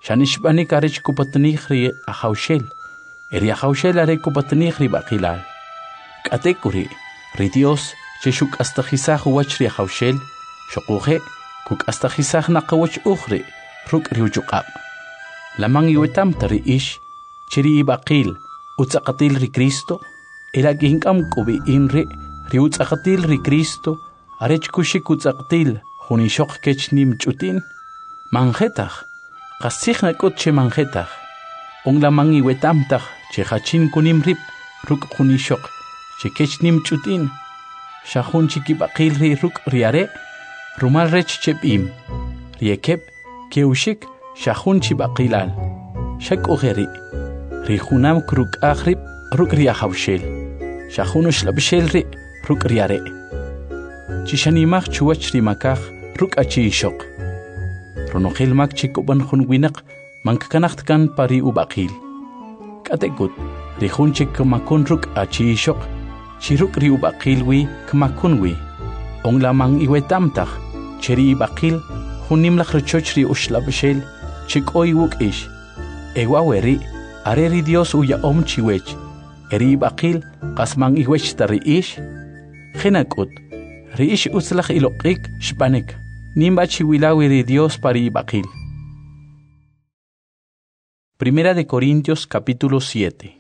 Shanishbanik arech kupatnik ri ahaushel. Eri ahaushel are kupatnik ri bakilal. Katekuri, ri Dios, cheshuk astajizah wach ri ahaushel. Shokuje, kuk astajizah nakawach ukhri, ruk ri ujuqab. Lamang yuetam tari ish, chiri bakil, utsakatil ri Cristo. Ilaginkam kubi inri, ri utsakatil ri Cristo. Arech kushik utsakatil, hunishok kechnim chutin. Manjetach. Qasihna kut che manjetach. Lamang iwetamtach che hachin kunim rip ruk kunishok che kechnim chutin. Shahun chikibakil ri ruk riare. Rumal rech chepim. Riekep keushik shahun chibakilal. Shak ugeri. Rihunam kruk akhrib ruk riahawshel. Shahunush labshel ri ruk riare. Chishanimach chuach rimakach ruk achishok. Ronogel mak chikuban hun winak mankanacht kan pari ubakil. Katekut, rihun chik makun ruk achi shok, chiruk ri ubakil wi kmakun wi. Lamang iwetamtach, cheri bakil, hunim lachrochoch ri ushlabshel, chik oi wuk ish. Ewaweri, areri Dios uya chiwech, eri bakil, kasmang iwech tari ish. Genakut, ri ish uslach ilokik shpanek. Nimba chiwilawi Dios pari bakil. Primera de Corintios capítulo 7.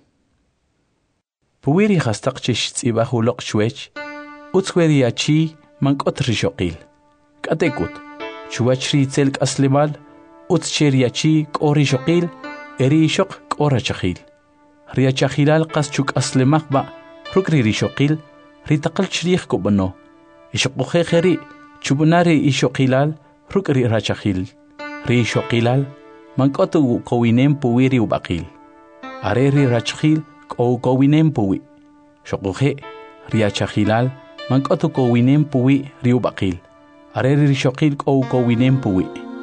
Puwiri hastak chishtsiba hulok shwech, utsweri achi mankot rishokil. Katekut, chuachri tselk aslemal, utscheri achi kori shokil, eri shok kora chakil. Riachachilal kaschuk aslemakba, rukri rishokil, ritakal chrich kubano. Ishokujejeri, Chubunari ishokilal, rukri rachahil. Ri shokilal, mankotu kowinem puwiri ubakil. Areri rachahil, kowinem puwi. Shokuje, riachahilal, mankotu kowinem puwi riubakil. Areri shokil kowinem puwi.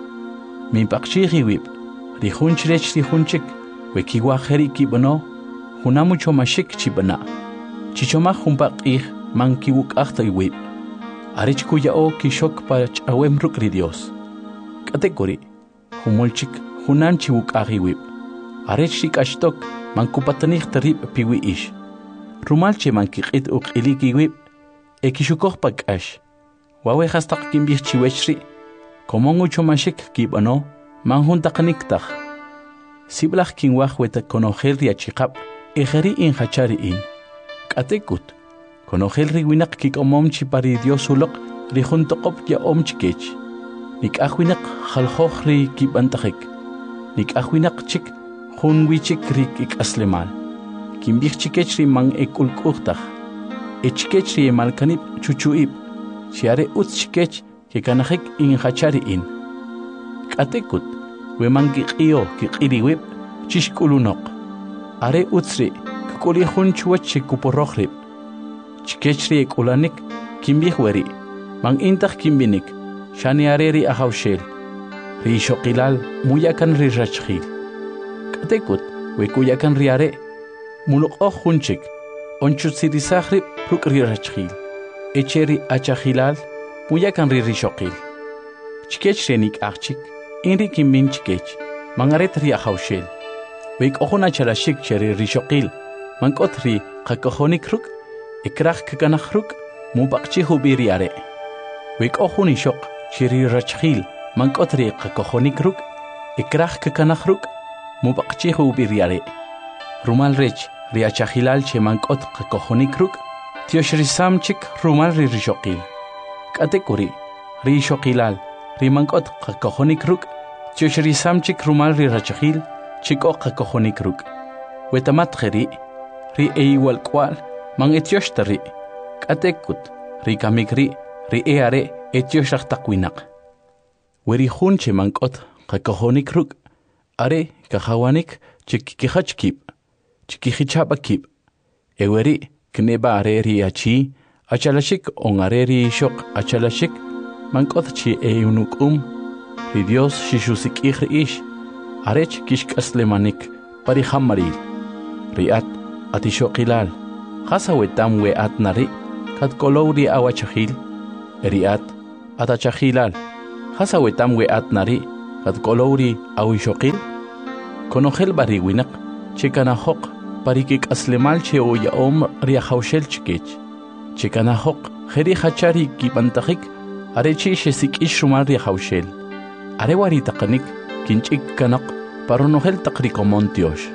Min pakchihi wib, rihunchirech rihunchik, wekiwaheri kibono, hunamucho mashik chibana. Chichomah humpak mankiwuk achta wib. Arech kuyao kishok pach awem rukri Dios. Katekuri, humolchik hunan chiwuk ahiwib. Arech shik ashtok mankupatanik tarib piwi ish. Rumalche mankikit ukiliki wib. Ekishukok pak ash. Wawe hastak kimbih chiwechri. Komongu chomashik kibano manhuntakaniktak. Siblach kinwah weta konogel riachikap. Ejeri in hachari in. Katekut. Konogel riwinak kik omomchi pari Dios ulok rijuntokop ya omchikech. Nik ahwinak halhoch ri kibantahik. Nik ahwinak chik hunwichik rik ik aslemal. Kimbich chikech ri mang ekulkuchtach. Echikech ri malkanip chuchuib. Chiare utchikech kikanahik in hachari in. Katekut we mang kikio kikiriwib chishkulunok. Are utsri kikuli hunchuach chikuporohrib. Chikechri ekulanik kimbihweri mang intach kimbinik shani areri ahawshel ri shokilal muyakan ri rachkhil katekut we kuyakan ri are mulok hunchik onchutsirisahri ruk ri rachkhil echeri achahilal muyakan ri shokil chikechrenik achik inri kimbin chikech mangaret ri ahawshel we kohona chalashik cheri ri shokil mankotri qakohonik ruk Ikrach kakanachruk, mubakchi hubiriare. Wik ohunishok, chiri rachhil, mankotri kakohonikruk, ikrach kakanachruk, mubakchi hubiriare. Rumal rech, riachahilal che mankot kakohonikruk, tioshrisamchik rumal rishokil. Katekuri, rishokilal, rimankot kakohonikruk, tioshrisamchik rumal rirachahil, chiko kakohonikruk. Wetamatgeri, ri eiwal kwal, Mang etiosh-tari, katekut, ri kamikri, ri eare etiosh-takwinak. Weri hunche mankot, kakohonik ruk, are kahawanik chikikihachkip, chikihichapakip. Eweri kneba areri achi, achalashik on areri shok achalashik, mankot chi eunukum, ri Dios shishusik ish, arech kishkaslemanik, parihamaril, riat atishokilal. Hasawetam we atnari, kat kolori awachahil, eriat, atachahilal. Hasawetam we atnari, kat kolori awishokil, Konogel bari winak, chekana hok, parikik aslemal che o yaom ria haushel chikech. Chekana hok, heri hachari kipantakik, arechi shesik ishrumal ria haushel. Arewari takanik, kinchik kanak, paronogel takrikomon Dios.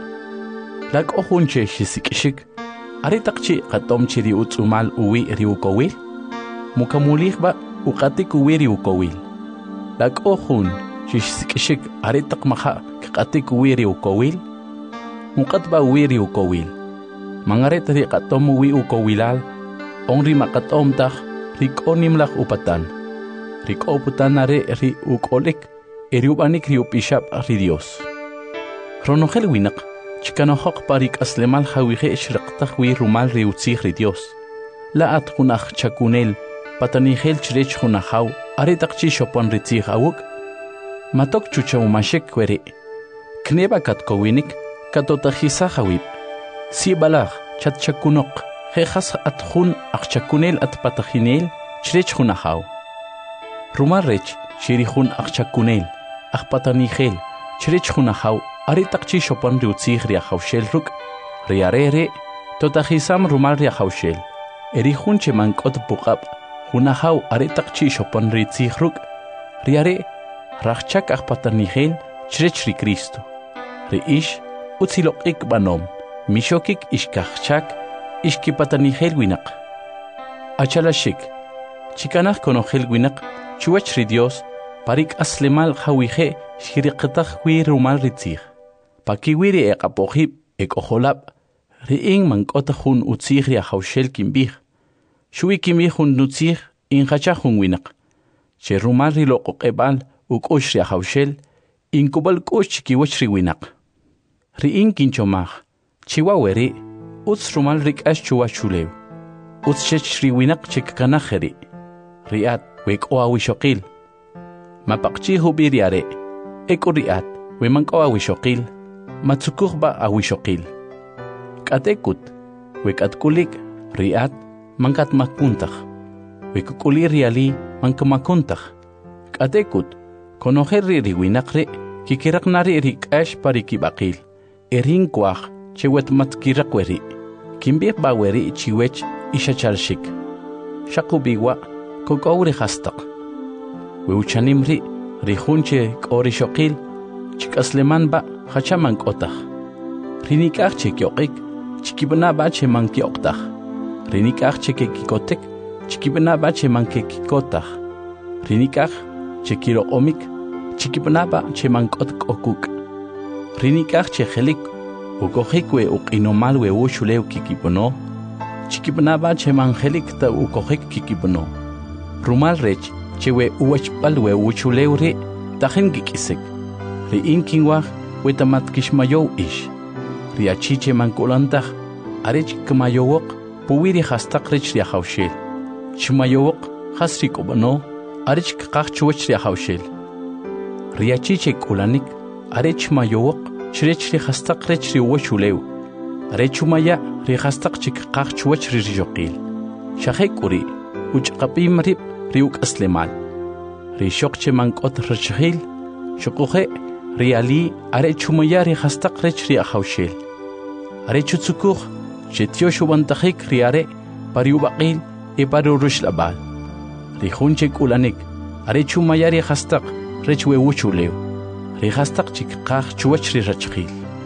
Lag ohunche shesik ishik, aretakchi katom chiri utsumal uwi riukowil. Mukamulih ba ukatik uwi riukowil. Lag ohun, shesik ishik, aretak maha, katik uwi riukowil. Mukat ba uwi riukowil. Mangaret ri katom uwi ukowilal, ongri makatom tak, rikonimlak upatan. Rikoputan are ri ukolik, eriubanik riupishap ri Dios. Ronogel winak, chikanohok parik aslemal hawihe shrektak wi rumal riutzig ri Dios. Laat hunach chakunel, patanihel chrech hunahaw, aretakchi shopon ritzig awuk. Matok chuchawmashek kwere. Kneba katkowinik, katotajisa hawib. Si balach, chatchakunok, jejas atjun achchakunel at patajinel, chrech hunahaw. Rumarrech, shirihun achchakunel, achpatanihel, chrech hunahaw, aretakchi shopon riutzig riahawshel ruk, riarere, totajisam rumar riahawshel. Erihun chemankot bukab, hunahaw aretakchi shopon ritzig ruk, riare, rachchak achpatanihel, chrech ri Cristo. Riish, utzilokik banom, mishokik ishkachchak, ishkipatanihel winak. Achalashik, chikanach konogel winak, chuach ri Dios, parik aslemal hawihe, shiriqtach wi rumal ritzig. Pakiwiri ekapohib, ekojolab, riing mankotahun utzig riahawshel kimbih. Shui kimbih hun nutzig, inhachahun winak. Che rumal rilokokebal, ukosh riahawshel, inkubal kosh chikiwach ri winak. Riing kinchomach, chiwaweri, utz rumal rik ash chuwachulew. Utz chech ri winak chikkanacheri. Riat, wek oawishokil. Mapakchi hubiriare, eko riat, wemanko awishokil. Matsukuhba awishokil. Katekut, wek atkulik, riat, mankat makuntach. Wek kuli riali, mankamakuntach. Katekut, konoher ri winakre, kikirak nari rik ash parikibakil. Erin kwach, chewet matkirakweri. Kimbir baweri chiwech ishachalshik. Shakubiwa, kokowri hastak. Weuchanimri, rihunche korishokil, chikasleman ba, hachaman kotach. Rinikach chekyokik, chikibna ba cheman kyoktach. Rinikach chekikotek, chikibna ba cheman kekikotach. Rinikach chekiro omik, chikibna ba cheman kotkokuk. Rinikach chehelik, ukohikwe ukinomalwe ushulew kikipono, chikibnaba chemangelik ta ukohik kikipono. Rumal rech, chewe uwachpalwe uchulewre, tajen kikisek. Riin kinwach, wetamat kishmayow ish. Riachiche mankulantach, arech kmayowok, puwiri hastak rech riahawshel. Chmayowok, hasrik obano, arech kakach chuwach riahawshel. Riachiche kulanik, arech mayowok, chrech ri hastak rech ri wachulew. Rechumaya ri hastak chikakach chuwach ri rijoqil. Shahekuri, uchqapim rib riuk aslemal. Ri shokche mankot rachhil, shokuhe riali arechumaya ri hastak rech ri ahawshel. Arechutsukuh, chetioshubantahik riare, pariubaqil e parurush-labal. Ri hunchek ulanik, arechumaya ri hastak rech we wachulew. Ri hastak chikakach chuwach ri rachhil.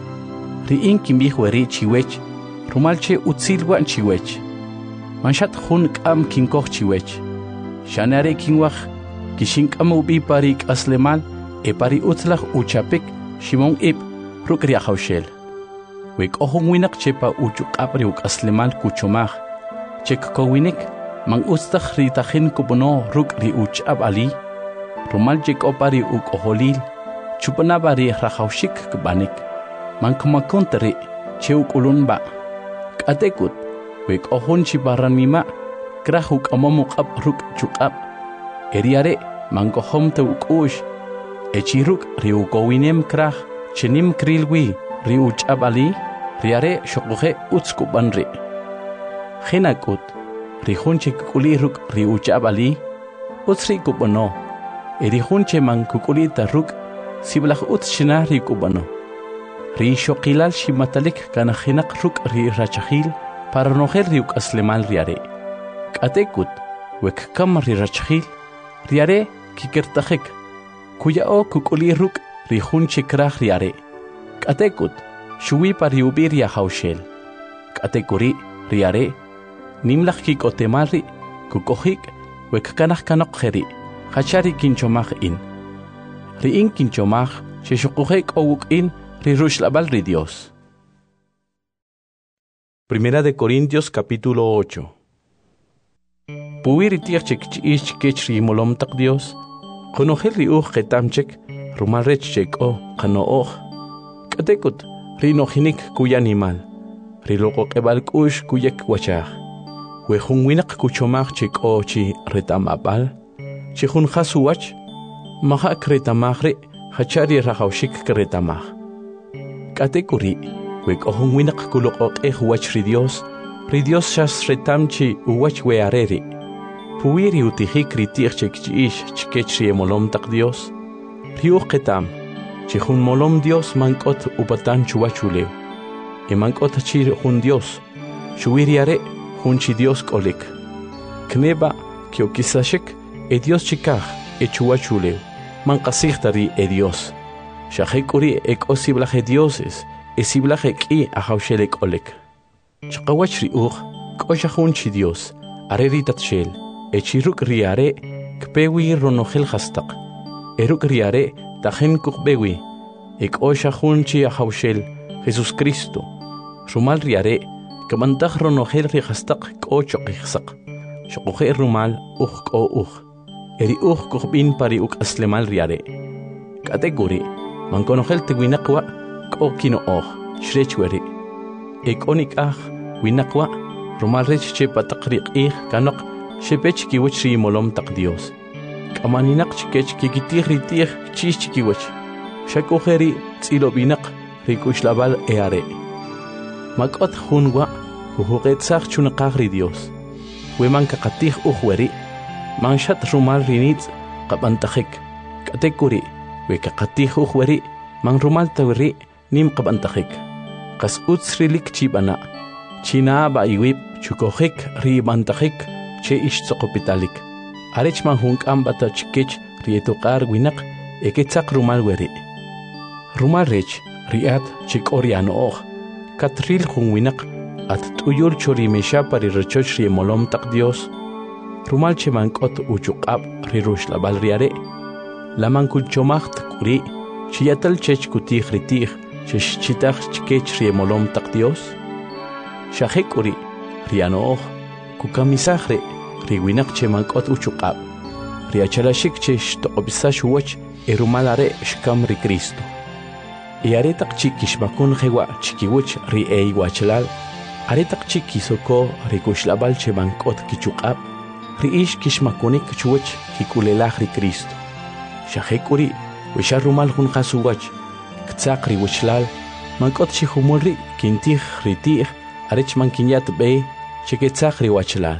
Riin kimbih weri chiwech, rumalche utzilwa chiwech. Manshat hun kam kinkoch chiwech. Shanare kinwach, kishinkam ubi parik aslemal, e pari utzlach uchapik, shimon ib, ruk riahawshel. Wek ohun winak chepa uchukap riuk aslemal kuchomach. Chek kowinik, mang ustach ritahin kubono ruk ri uchab ali. Rumal chek opari uk oholil, chupanabari rahawshik kbanik. Mankamakontari, cheuk ulunba. Katekut, wek ohun chibaranima, krahuk amamukap ruk chukap. Eriare, mankohom te ukush. Echiruk riukowinem krah, chenim krilwi, riuchabali, riare shokuhe utskubanri. Hinakut, rihunche kukuliruk riuchabali, utsri kubano. Erihunche man kukulita ruk, siblach utshina rikubano. ri xoqilal ximatalik kanajinak ruk ri rachajil para nojer ri ukaslemal riare. Katekut, wek kam ri rachajil, riare kikertajek, kuyao kukuli ruk ri hun chikraj riare. Katekut, shuwi pari ubir ya haushel. Katekuri riare, nimlaj kikotemalri, kukojik, wek kanaj kanok jeri, hachari kinchomaj in. Ri in kinchomaj, sheshukujek owuk in, ri rushlabal ri Dios. Primera de Corintios capítulo 8. Puwiri tiachek chiich kech ri molom tak Dios, konojel ri ketamchek, rumalrech chek o kanooj. Katekut, ri nojinik kuya animal, ri loko kebal kush kuyek wachaj. Wejun winak kuchomaj chek o chi retamabal, chihun jasuwach, mahak retamajre, hachari rajaushik kretamaj. Katekuri, wek ohun winak kulok wach ri Dios shas retamchi uwach weareri. Puwiri utijik ri tiachek chiish chikech ri molom tak Dios, ri ketam, chihun molom Dios mankot upatan chuachuleu. Mankot chir hun Dios, chuiriare hun chi Dios kolik. Kneba kiokisashek Dios chikaj chuachuleu, mankasichtari Dios. Shahekuri osiblaje dioses, esiblaje ki ahaushele kolik. Chakawach ri koshahun chi Dios, areritat shel, chiruk riare, kpewi ronojel hastak. Eruk riare, tajen kukbewi, oshahun chi ahaushel, Jesus Cristo. Rumal riare, kamantaj ronojel ri hastak kochokihsak. Shokoje rumal ko Eri kukbin pari aslemal riare. Kategori, mankonojel te winakwa, kino shrechweri. Onik winakwa, rumal rech che patakrik kanok, shepech kiwach ri molom tak Dios. Kamaninak chikech kikitir ritir chis chikiwach. Shakojeri tsilobinak, rikushlabal eare. Makot hunwa, huhugetzach chunakagri Dios. Weman kakatih uhweri, manshat rumal rinitz, kapantajek. Katekuri, wekakatih uhweri, man rumal taweri, nim kapantajek. Kas utsrilik chibana, china ba iwip, chukojek, ribantajek, che istzokopitalik. Arech man hunk ambata chikech, rietukar winak, eketzak rumal weri. Rumal rech, riat, chik oriano katril hun winak, at tuyul chorimesha pari rechoch ri molom tak Dios. Rumal che mankot uchukab ri rushlabal riare. Laman kulchomacht kuri, chiyatal chech kutih ritih, chesh chitach chikech ri molom tak Dios. Shahek uri, riano kukamisahre, ri winak che mankot uchukab. Riachalashik chesh toqobisash wach, erumalare shkam ri Cristo. Aretak chikishmakun jewa chikiwich ri wachlal, aretak chikisoko ri kushlabal chebankot kichukab, ri ish kishmakunik chuwich kikulelaj ri Cristo. Shahekuri, wisharumal hun jasuwach, ktzak ri wichlal, mankot chihumulri, kintij ritij, arech mankinyat be, chiketzak ri wachlal.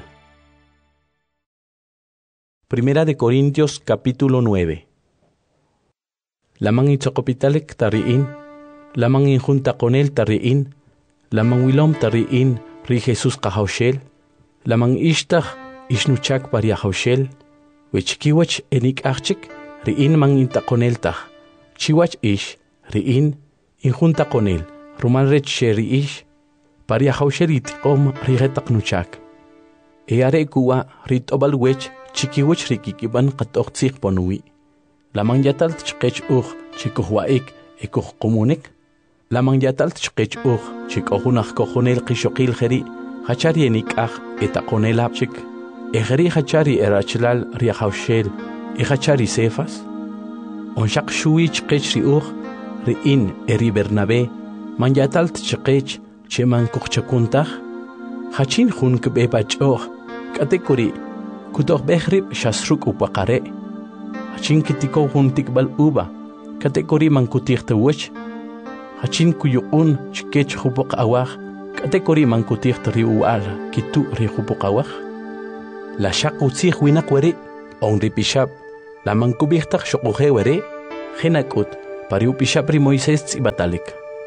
Primera de Corintios capítulo 9. Lamang itzokopitalik tariin, lamang injunta con él tariin, lamang wilom tariin ri Jesús kahaushel, lamang ishtach ishnuchak paria haushel, wichkiwach enik achik, riin mang inta con él tach, chiwach ish, riin, injunta con él, rumalrech sheri ish, paria haushel itikom rigetak nuchak. Eare kuwa ritobal wech, chikiwach rikikiban katoktsik ponui. Lamang yatal tchkech chikuhwaik komunik. Lamang yatal tchkech chikohunach kohonel kishokil geri, hachari enik etakonel apchik. Egeri hachari erachlal riahaushel, hachari sefas. Onshak shui chkech riin eri Bernabe, man yatal tchkech cheman kuchakuntach. Hachin hun kbebach katekuri, kutoh behrib shasruk upakare. Hachin kitiko hun tikbal uba, kategori man kutih tawach. Hachin kuyuun chikech hubok awah, kategori man kutih riual, kitu ri hubok awah. La shak utsih winak wari, on ripishab, la man kubihtak shokuhe wari, henakut, pariupishab ri Moises tsibatalik.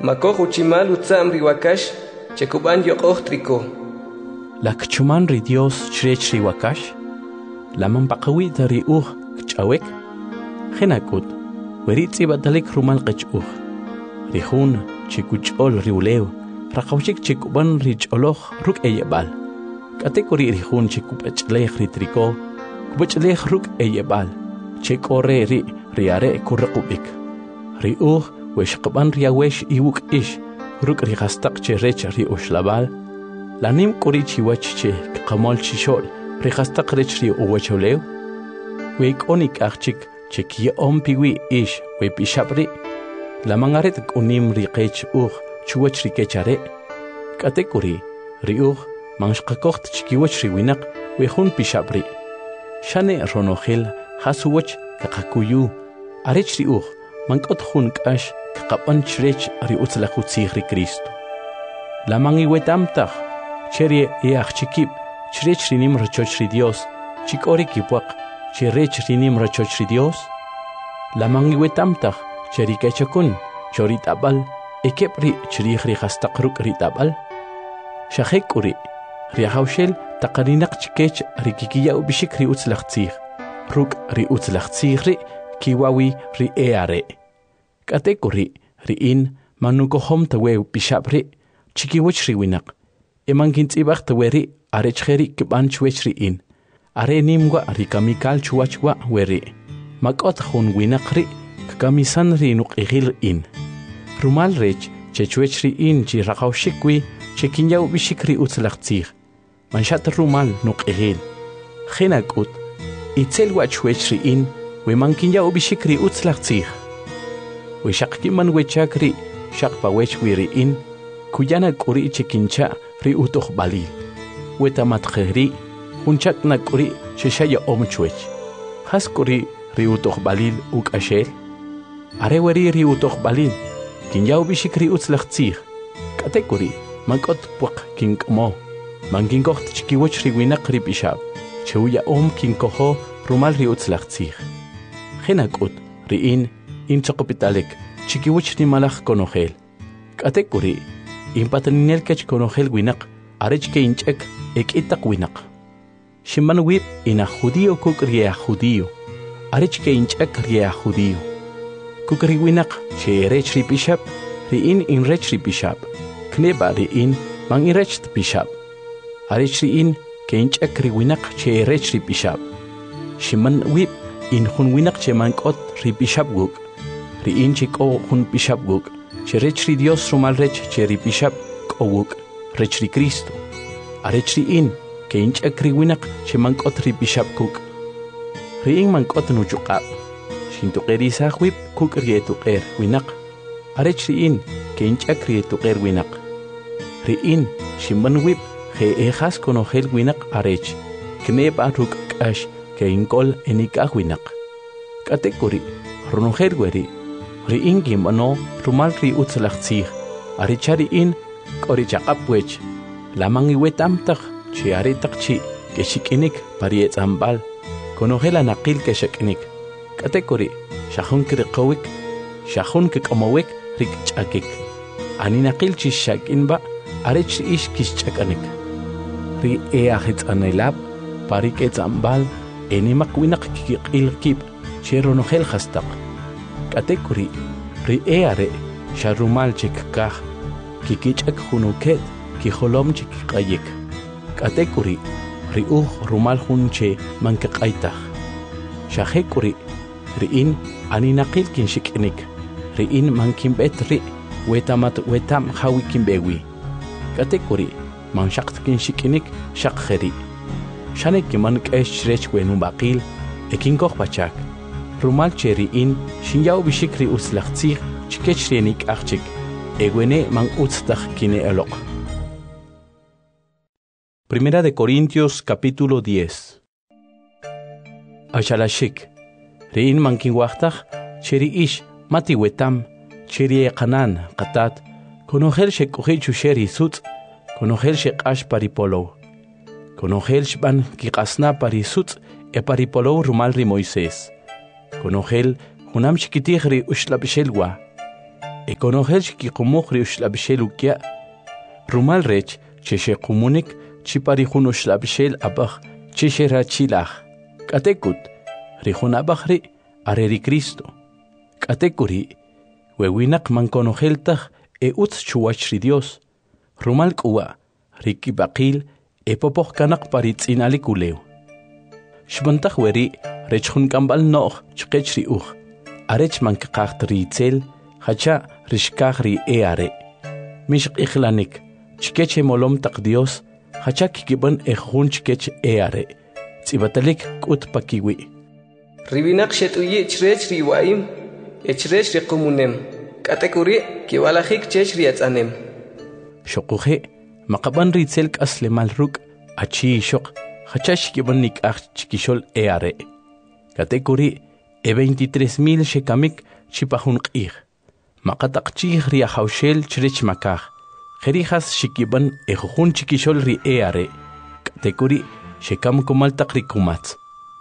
Mako huchimal utzam riwakash, chekuban yokohtriko. La kchuman ri Dios chrech riwakash, la mampaqawi dari kchawek, genakut, weritzi batalik rumal qech'uj. Rihun chikuch'ol riuleo, raqawchik chikuban rich'oloh ruk eyebal. Katekuri rihun chikupachlej ritriko, kupachlej ruk eyebal. Chekore riare kurraqubik. Riuj weshqaban riawesh iwuk ish, ruk rihastaq cherech riushlabal. Lanim kuri chiwach che qamol chishol, rihastaq rech riuwacholeo. Weikonik achik chekia ompiwi ish we pishabri. La mangaret kunim riqech chuwach rikechare. Katekuri riuj manshqakoht chikiwach riwinak we hun pishabri. Shane ronojel hasuwach kaqakuyu arech riuj mankot hun kash kaqapan chrech riutzlaqutzig ri Cristo. La mangiwetamtaj cherie eachchikib chrech rinim rachoch ri Dios chikori kipwaq cherech rinim rachoch ri Dios. La mangiwetamtaj cherikechakun choritabal ekepri chrij ri hastaqruk ritabal. Shahekuri riahawshel taqarinak chikech rikikiya ubishik riutzlaqtzig. Ruk riutzlaqtzig ri kiwawi ri eare. Katekuri riin manukohom tawe pishabri chikiwach riwinak. Emankintzibaq taweri arechjeri kibanchwech riin. Are nimwa rikamikal chuwachwa weri. Makot hun winakri kamisan ri nuqigil in. Rumal rech chechwech riin chi raqawshikwi chekinyaw bishik riutzlaqtzig. Manshat rumal nuqigil. Genakut itzel wachwech riin we mankinya ubishik riutzlaqtzig. We shaqkiman wechakri shaqpawech wiriin kuyana kuri chekincha riutuj balil. We tamatjeri hunchakna kuri sheshaya omchwech. Has kuri riutuj balil ukashel. Areweri riutuj balil kinyaw bishik riutzlaqtzig. Katekuri mankot puq kinkmo. Mankinkoht chikiwach riwinak ripishab. Chewya kinkoho rumal riutzlaqtzig. Genakut riin inchaqopitalek chikiwach rimalaj konojel. Katekuri impataninel kech konojel winak arech ke inchek ekitaq winak. Shiman wib ina judío kuk ria judío. Arech ke inchek ria judío. Kuk riwinak che rech ripishab riin inrech ripishab. Kneba riin man inrech pishab. Arech riin ke inchek riwinak che rech ripishab. Shiman wib in hun winak che mankot ripishab guk. Riin chiko hun pishab guk. Che rech ri Dios rumal rech che ripishab kowuk. Rech ri Cristo. Arech riin ke inchek riwinak che mankot ripishab guk. Riin mankot nuchuqab. Shintuqerisaj wib kuk rietuqer winak. Arech riin ke inchek rietuqer winak. Riin shiman wib he ejas konojel winak arech. Kneb aruk kash ke inkol enikaj winak. Katekuri ronojel weri. Riin gimano rumal riutzlaqtzig. Arechari in korichaqapwech. Lamangiwetamtaj chi aretaqchi ke shikinik parietzambal. Konojel anaqil ke shikinik. Katekuri shahun kriqawik. Shahun kikamawik rikchakik. Aninaqil chi shakinba arech ish kishchakanik. Ri eahitz anelab pariketzambal enimak winak kikilkib cheronojel hastaq. Katekuri ri eare sharumal chikkaj kikichak hunuket kijolom chikkayik. Katekuri ri rumal hunche mankaqaytaj. Shahekuri riin aninaqil kinshikinik. Riin mankimbet ri wetam hawikinbewi. Katekuri manshaqt kinshikinik shaqjeri. Shanek man kesh rech wenum baqil ekinkoj pachak. Rumal cheriin shinyaw bishikri utzlaqtzig chikech renik achik. Egwene man utztaj kine elok. Primera de Corintios capítulo 10. Ashalashik. Rein mankinwachtaj cheri ish mati wetam cheri qanan qatat konojel shekuji chusheri sutz konojel shekash paripolo. Konojel shban kiqasna parisutz e paripolo rumal ri Moisés. Konojel hunam chikitigri ushlabishelwa. Econogel xkiqumuj ri uxlabixel ukia. Rumal rech chexe qumunik chiparijun uxlabixel abaj chexe rachilaj. Katekut rijun abaj ri are ri Cristo. Katekuri wewinak mankonojeltaj utz chuwach ri Dios. Rumal k'uwa rikibaqil popoj kanak paritz'inalik ulew. Xb'antaj weri rechjun k'amb'al no'j chqech ri uj. Arech mankaqacht ri itzel hacha rixkaj ri are. Mixq'iqlanik chkech molom taq Dios hacha kikib'an jun chkech are. Tz'ibatalik k'ut pakiwi. Ribinak xet'uyi chrech ri wa'im echrech ri qumunem. K'atekuri kiwalajik chech ri atz'anem. Xoquje maqab'an ri itzel k'aslemal ruk' achi xoq hacha xkib'an nik'aj chikixol are. Katekuri 23,000 xekamik chipajun q'ij. Maqataq chij ri ajawxel chrech makaj. Jerijas xikib'an jujun chikixol ri are. Katekuri xekam kumal taq ri kumatz.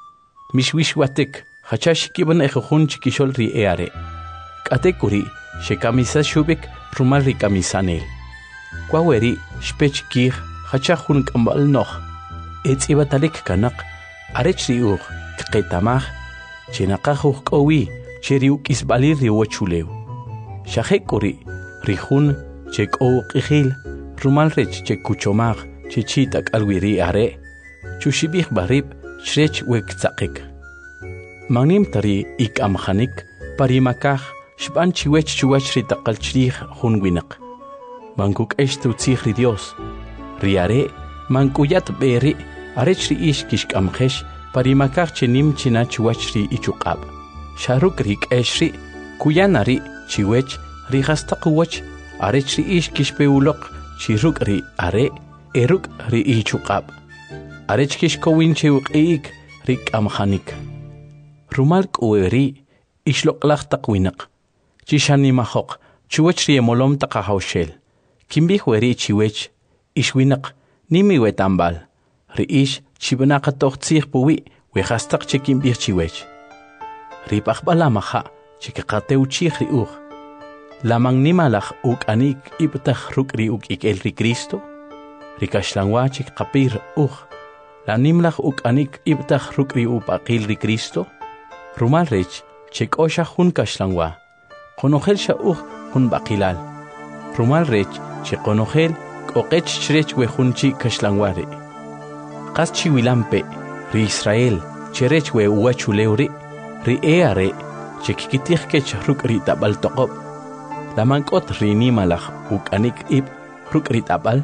Mixwixwatek hacha xikib'an jujun chikixol ri are. Katekuri xekamisa xubik rumal ri kamisanel. Kwaweri xpech kij hacha jun k'amb'al noj. Etz'ibatalik kanaq arech ri uj kqetamaj chenaqaj uj k'owi che ri uk'isb'alir ri wachulew. Xajek'uri ri jun che k'ow q'ijil rumal rech che kuchomaj che chit'ak'alwi ri are chuxib'ij barib chrech wektzaqik. Magnim tari ik'amjanik parimakaj xb'an chiwech chuwach ri taqal chrij jun winaq. Mankuk'ex tutzij ri Dios. Ri are mankuyat b'eri arech ri ix kixk'amjex parimakaj che nim china chuwach ri ichuq'ab'. Xaruk ri k'ex ri kuyana ri chiwech ri jastaquwach arech ri ix kixpeuloq chiruk ri are eruk ri ichuq'ab'. Arech kixkowin che uq'iik ri k'amjanik. Rumal k'uweri ixloq'laj taq winaq. Chixanimajoq chuwach ri emolom taq ajawxel. Kimb'ij weri chiwech ixwinaq nimi wetambal. Ri ix chib'naqa tojtzij puwi wejastaq che kimb'ij chiwech. Ri p'ajb'al amaja che kiqatew chij ri uj. Lamang nimalaj uk'anik ib'taj ruk' ri uk'ik'el ri Cristo. Ri kaxlanwa che kiqapir uj. La nimlaj uk'anik ib'taj ruk' ri up'aqil ri Cristo. Rumal rech che k'oxa jun kaxlanwa. Qonojel xa uj jun b'aqilal. Rumal rech che qonojel k'oqech chrech we jun chi kaxlanwa ri. Qas chiwilampe ri Israel che rech we uwachulew ri are che kikitij kech ruk' ri tab'al toqob'. Lamank'ot ri nimalaj uk'anik ib' ruk' ri tab'al.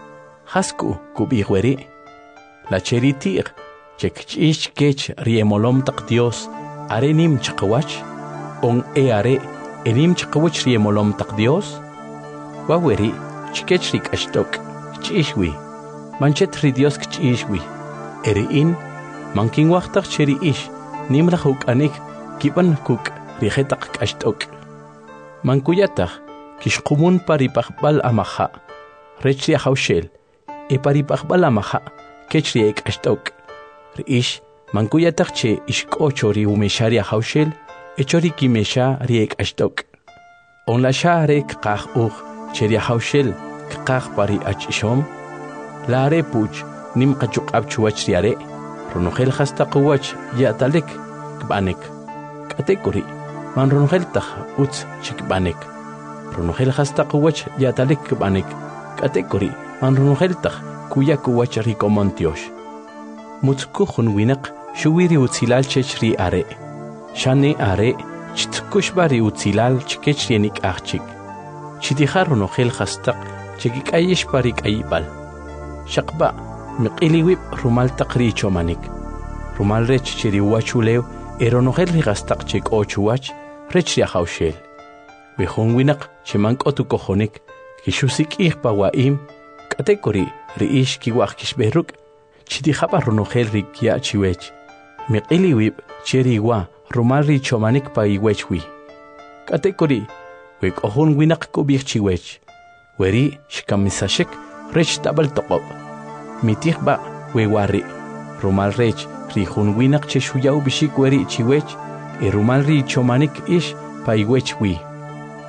Jasku kub'ij weri. La che ri ti'q che kch'ix kech ri emolom taq Dios are nim chaqawach. On are enim chaqawach ri emolom taq Dios. Waweri chkech ri k'axtok kch'ixwi. Manchet ri Dios kch'ixwi. Eri'in mankinwajtaj che ri ix nimlaj uk'anik kib'an kuk' ri jetaq k'axtok. Mankuyataj kixqumun paripajb'al amaja rech ri ajawxel paripajb'al amaja kech ri ek'axtok. Ri ix mankuyataj che ixk'ocho ri umexa ri ajawxel echo ri kimexa ri ek'axtok. On la xa are kqaj uj che ri ajawxel kqaj pari ach'ixom. La are puch nim qachuq'ab' chuwach ri are ronojel jastaquwach ya'talik kb'anek. K'atekuri man ronojel taj utz chikb'anek. Ronojel jastaquwach ya'talik kb'anek. K'atekuri man ronojel taj kuyakuwach ri komon Tiox. Mutzkuj jun winaq xuwi ri utzilal chech ri are. Xane are chitkuxb'a ri utzilal chkech ri nik'aj chik. Chitija ronojel jastaq chekik'ayix pa ri k'ayib'al. Xaqba miq'iliwib' rumal taq ri ichomanik. Rumal rech che ri uwachulew ronojel ri jastaq che k'o chuwach rech ri ajawxel. We jun winaq che mank'ot ukojonik kixusik'ij pa wa'im. K'atekuri ri ix kiwaj kixb'ej ruk' chitijab'a ronojel ri kya' chiwech. Miq'iliwib' che ri wa rumal ri ichomanik pa iwech wi. K'atekuri we k'o jun winaq kub'ij chiwech. Weri xkamisaxik rech tab'al toqob'. Mitijb'a we wari rumal rech ri jun winaq che xuyaw b'ixik weri chiwech rumal ri ichomanik ix pa iwech wi.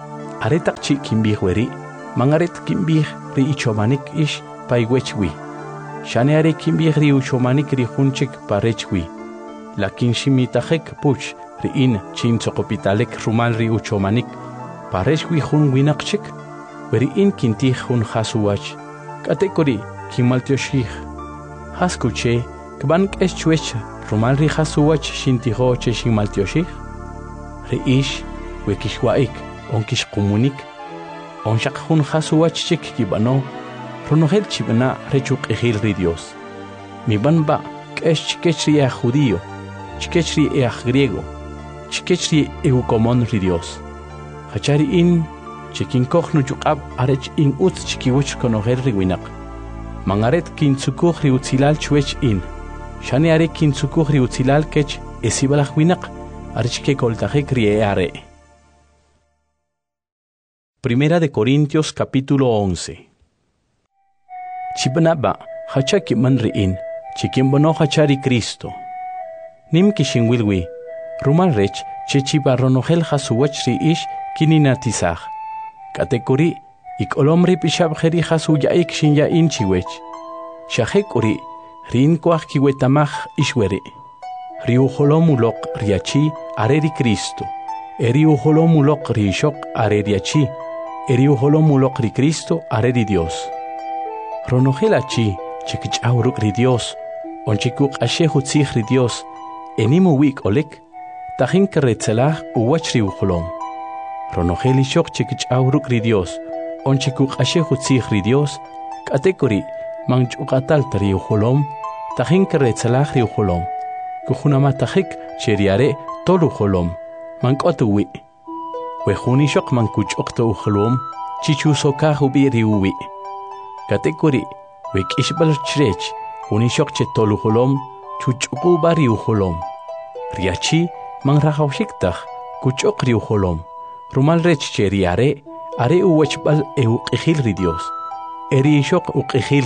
aretak chi kimbih weri mangaret kimbih ri ichomanik ish paywechwi shane are kimbih ri uchomanik ri hunchik parechwi lakin shimitajek puch ri in chin sokopitalek rumal ri uchomanik parechwi hun winakchik weri in kintih hun hasuwach katekori kimaltioshih haskuche kban k'eschwech rumal ri hasuwach shintijo che shimaltioshih ri ish wekishwaik onkish komunik onshak hun hasuwach chik kibano ronogel chibana rechuk ejil ri Dios mi banba k'esh chikechri judío chikechri griego chikechri eukomon ri Dios hachari in chikin kochnu chukab arech in ut chikiwich konogel ri winak mangaret kin tsukuj ri utzilal chwech in shani are kin tsukuj ri utzilal kech esibalaj winak arech ke koltajek ri are. Primera de Corintios capítulo 11. Chibnaba hachaki man riin chikimbono hachari Cristo nim kishinwilwi rumal rech chechibarronogel hasuwach ri ish kininatizaj katekuri ikolomri pishabjeri hasuyaik shinya inchiwech shahekuri rin kwaj kiwetamaj ishwere riujolomulok riachi areri Cristo eriujolomulok rishok areriachi eriujolomulok ri Cristo areri Dios ronogelachi chikich'awruk ri Dios onchikuk ashejutzij ri Dios enimu wik olek tajin keretzelaj uwach ri ujolom ronogeli shok chikich'awruk ri Dios onchikuk ashejutzij ri Dios katekori manch'uqatal ri ujolom tajin keretzelaj ri ujolom kujunamatajik cheriare tol ujolom mank'otuwi wejuni shok mankuch'oqto ujolom chichusokaj ubi ri uwi katekuri wek'ishbal chrech unishok che tol ujolom chuch'uquba ri ujolom riachi manrajawxiktaj kuch'oq ri ujolom rumal rech che riare are uwachbal euq'ijil ri Dios erishok uq'ijil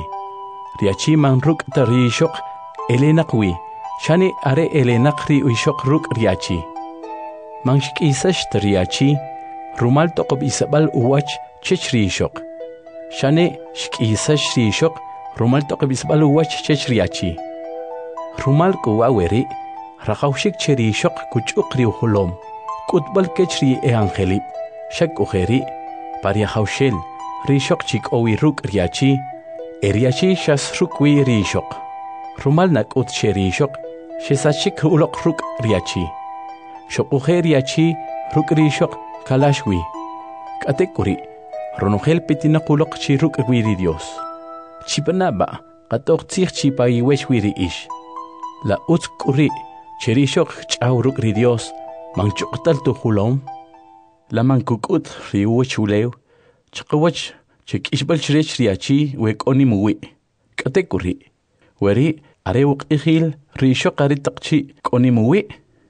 riachi manruk'ta rishok elenaqwi shani are elenaq ri uishok ruk' riachi manshk'isash riachi rumal toqob isabal uwach chech rishok shane shk'isash rishok rumal toqob isabal uwach chech riachi rumal kuwaweri rajawshik che rishok kuch'uq ri ujolom k'utbal kech ri eangelib shak ujeri pariajawshel rishok chik'owi ruk' riachi eriachi shas ruk'wi rishok rumal nak'ut che rishok shesachik uloq ruk' riachi shok'uje riachi ruk' rishok kalashwi k'atekuri ronogel pitinaquloq chi ruk'wi ri Dios chipanaba qatoqtzij chi payiwechwi ri ish la utz k'uri che rishok ch'aw ruk' ri Dios manch'uqtal tujulom la mankuk'ut ri uwach ulew chqawach che k'ishbal chrech riachi wek'onimuwi k'atekuri weri are uq'ijil rishok are taqchi k'onimuwi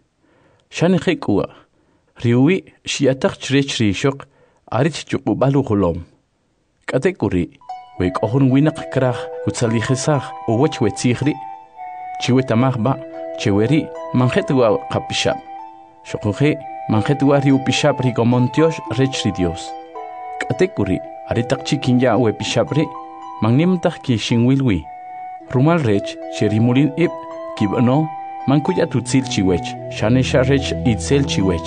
shani jek'uwa riuwi shiataq chrech rishok arich chuqubal ujolom k'atekuri wek'ojun winaq kraj kutzalijesaj uwach wetzijri chiwetamajba cheweri manjetwa qapishab shokuje manjetwa riupishab rigomontiosh rech ri Dios k'atekuri are taqchi kinya wepishapri magnimtaj ki shinwilwi rumal rech cherimulin ib kibano mankuya tutzil chiwech shanesha rech itzel chiwech